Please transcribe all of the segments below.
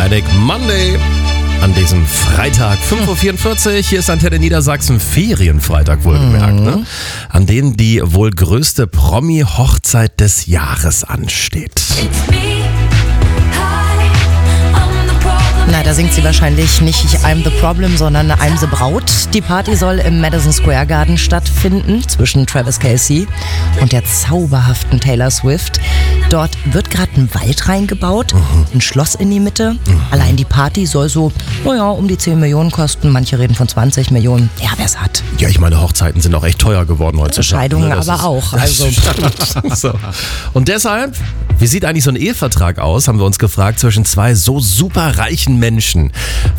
Manic Monday an diesem Freitag, 5.44 Uhr. Hier ist Antenne Niedersachsen, Ferienfreitag wohlgemerkt, ne? An dem die wohl größte Promi-Hochzeit des Jahres ansteht. Na, da singt sie wahrscheinlich nicht I'm the Problem, sondern I'm the Braut. Die Party soll im Madison Square Garden stattfinden, zwischen Travis Kelce und der zauberhaften Taylor Swift. Dort wird gerade ein Wald reingebaut, ein Schloss in die Mitte. Allein die Party soll so, um die 10 Millionen kosten. Manche reden von 20 Millionen. Ja, wer's hat. Ja, ich meine, Hochzeiten sind auch echt teuer geworden heutzutage. Scheidungen aber auch. Also. So. Und deshalb, wie sieht eigentlich so ein Ehevertrag aus, haben wir uns gefragt, zwischen zwei so super reichen Menschen.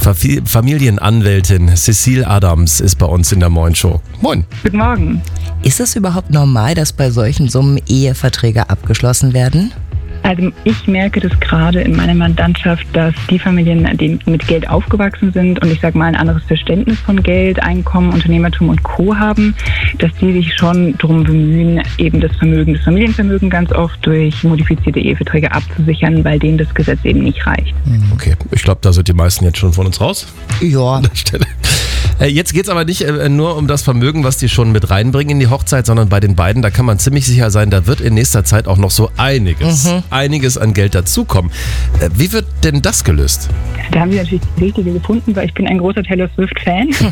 Familienanwältin Cecile Adams ist bei uns in der Moin-Show. Moin. Guten Morgen. Ist es überhaupt normal, dass bei solchen Summen Eheverträge abgeschlossen werden? Also ich merke das gerade in meiner Mandantschaft, dass die Familien, die mit Geld aufgewachsen sind und ich sage mal ein anderes Verständnis von Geld, Einkommen, Unternehmertum und Co. haben, dass die sich schon darum bemühen, eben das Familienvermögen ganz oft durch modifizierte Eheverträge abzusichern, weil denen das Gesetz eben nicht reicht. Okay, ich glaube, da sind die meisten jetzt schon von uns raus. Ja. An der Stelle. Jetzt geht es aber nicht nur um das Vermögen, was die schon mit reinbringen in die Hochzeit, sondern bei den beiden, da kann man ziemlich sicher sein, da wird in nächster Zeit auch noch so einiges an Geld dazukommen. Wie wird denn das gelöst? Da haben wir natürlich die richtige gefunden, weil ich bin ein großer Taylor Swift-Fan. Ich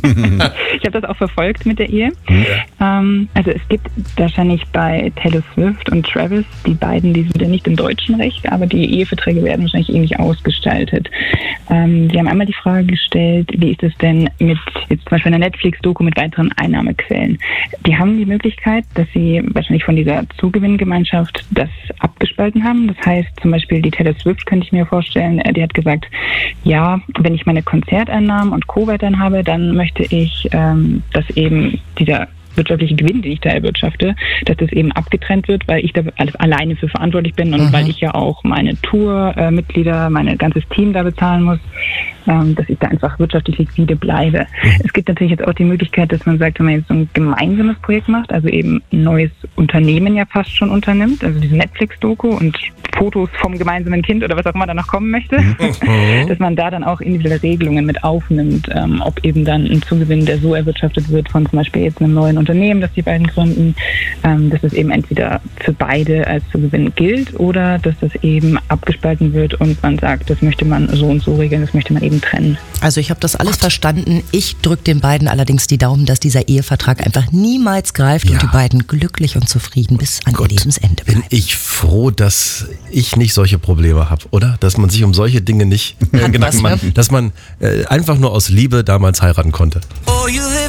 habe das auch verfolgt mit der Ehe. Ja. Also es gibt wahrscheinlich bei Taylor Swift und Travis, die beiden, die sind ja nicht im deutschen Recht, aber die Eheverträge werden wahrscheinlich ähnlich ausgestaltet. Sie haben einmal die Frage gestellt, wie ist es denn mit jetzt zum Beispiel einer Netflix-Doku mit weiteren Einnahmequellen? Die haben die Möglichkeit, dass sie wahrscheinlich von dieser Zugewinngemeinschaft das abgespalten haben. Das heißt zum Beispiel die Taylor Swift, könnte ich mir vorstellen, die hat gesagt, ja, wenn ich meine Konzerteinnahmen und Co. weiterhin habe, dann möchte ich, dass eben dieser wirtschaftliche Gewinn, den ich da erwirtschafte, dass das eben abgetrennt wird, weil ich da alleine für verantwortlich bin und weil ich ja auch meine Tour-Mitglieder, mein ganzes Team da bezahlen muss, dass ich da einfach wirtschaftlich liquide bleibe. Es gibt natürlich jetzt auch die Möglichkeit, dass man sagt, wenn man jetzt so ein gemeinsames Projekt macht, also eben ein neues Unternehmen ja fast schon unternimmt, also diese Netflix-Doku und Fotos vom gemeinsamen Kind oder was auch immer da noch kommen möchte, dass man da dann auch individuelle Regelungen mit aufnimmt, ob eben dann ein Zugewinn, der so erwirtschaftet wird von zum Beispiel jetzt einem neuen Unternehmen, das die beiden gründen, dass es eben entweder für beide als Zugewinn gilt oder dass das eben abgespalten wird und man sagt, das möchte man so und so regeln, das möchte man eben trennen. Also ich habe das alles verstanden. Ich drücke den beiden allerdings die Daumen, dass dieser Ehevertrag einfach niemals greift und die beiden glücklich und zufrieden bis an ihr Lebensende bleiben. Bin ich froh, dass ich nicht solche Probleme habe, oder? Dass man sich um solche Dinge nicht Gedanken macht, dass man einfach nur aus Liebe damals heiraten konnte.